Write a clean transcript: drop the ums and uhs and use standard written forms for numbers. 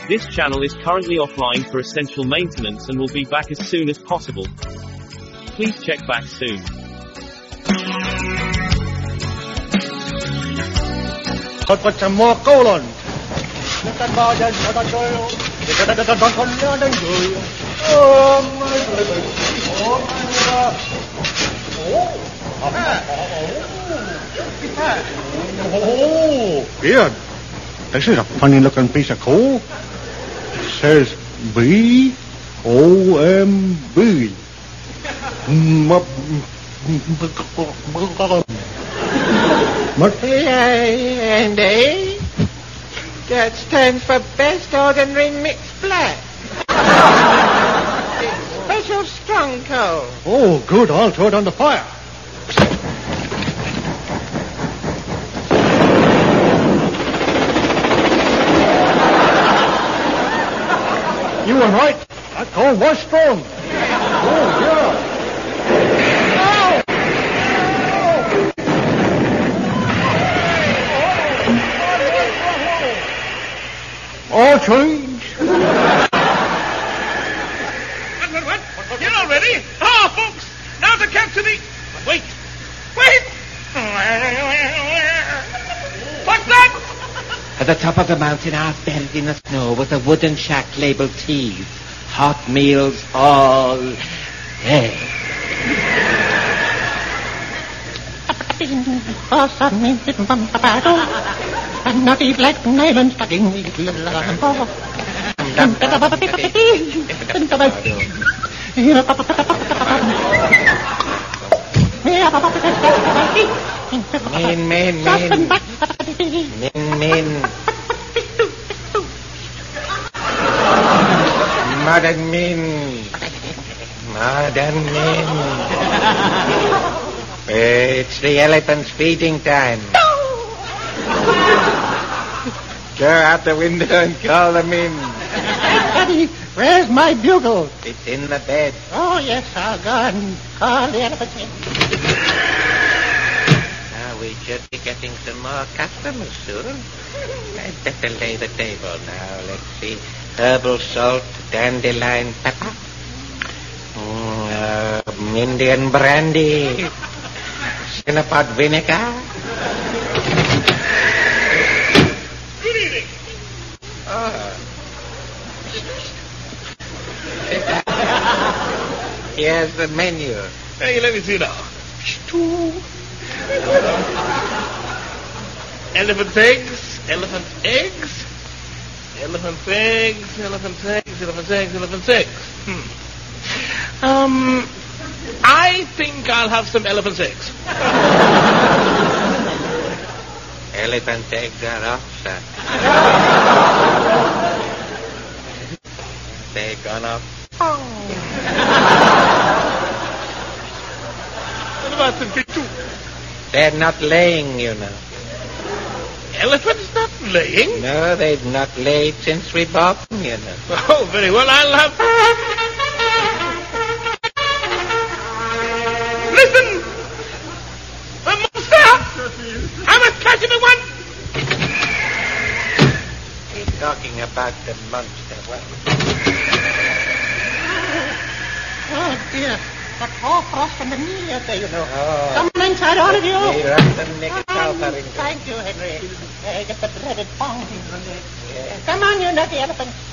This channel is currently offline for essential maintenance and will be back as soon as possible. Please check back soon. Oh, Beard, this is a funny-looking piece of coal. It says B-O-M-B. And A? That stands for Best Ordinary Mixed Black. It's special strong coal. Oh, good. I'll throw it on the fire. You were right. That coal was strong. Oh, yeah. All change. What? You're all ready? Ah, folks, now to capture the... Wait! What's that? At the top of the mountain, half buried in the snow, was a wooden shack labeled Teas. Hot meals all day. Naughty black island studying Min. Modern Min. It's the elephant's feeding time. Go out the window and call them in. Daddy, where's my bugle? It's in the bed. Oh, yes, I'll go and call the elephant in. Now we should be getting some more customers soon. I'd better lay the table now. Let's see. Herbal salt, dandelion pepper, Indian brandy, cinnamon vinegar. Good evening. Here's the menu. Hey, let me see now. Elephant eggs. I think I'll have some elephant eggs. Elephant eggs are off, sir. They've gone off. What about the big two? They're not laying, you know. Elephants not laying? No, they've not laid since we bought them, you know. Oh, very well, I'll have... Listen! A monster! I must catch him at once! He's talking about the monster. Oh, dear. The poor frost and the knee out there, you know. Oh. Come inside, all of you. Thank you, Henry. Get the dreaded bong. Yeah. Come on, you nutty elephant.